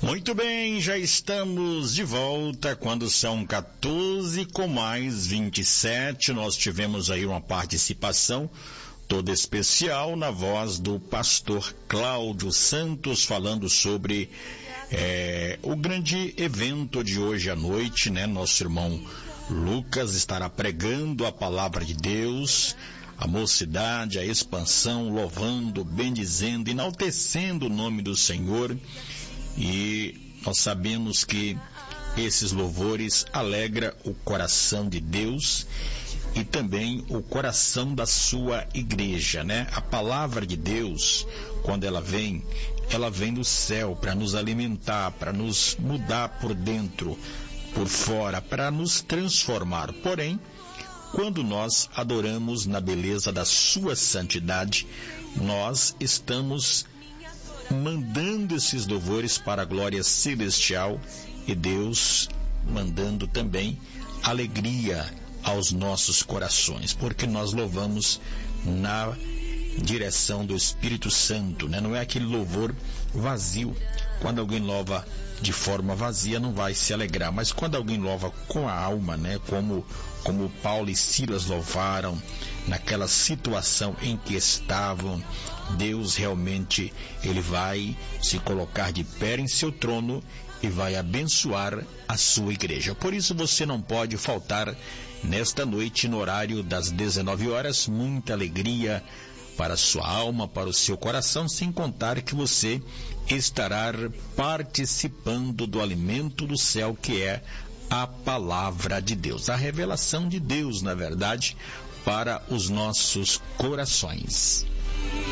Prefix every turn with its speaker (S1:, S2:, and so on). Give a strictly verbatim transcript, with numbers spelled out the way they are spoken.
S1: Muito bem, já estamos de volta quando são quatorze com mais vinte e sete. Nós tivemos aí uma participação toda especial na voz do pastor Cláudio Santos, falando sobre é, o grande evento de hoje à noite, né? Nosso irmão Lucas estará pregando a palavra de Deus, a mocidade, a expansão, louvando, bendizendo, enaltecendo o nome do Senhor. E nós sabemos que esses louvores alegram o coração de Deus e também o coração da sua igreja, né? A palavra de Deus, quando ela vem, ela vem do céu para nos alimentar, para nos mudar por dentro, por fora, para nos transformar. Porém, quando nós adoramos na beleza da sua santidade, nós estamos mandando esses louvores para a glória celestial e Deus mandando também alegria aos nossos corações, porque nós louvamos na direção do Espírito Santo, né? Não é aquele louvor vazio. Quando alguém louva de forma vazia, não vai se alegrar, mas quando alguém louva com a alma, né? Como, como Paulo e Silas louvaram naquela situação em que estavam, Deus realmente, ele vai se colocar de pé em seu trono e vai abençoar a sua igreja. Por isso você não pode faltar nesta noite, no horário das dezenove horas, muita alegria para a sua alma, para o seu coração, sem contar que você estará participando do alimento do céu, que é a palavra de Deus, a revelação de Deus, na verdade, para os nossos corações.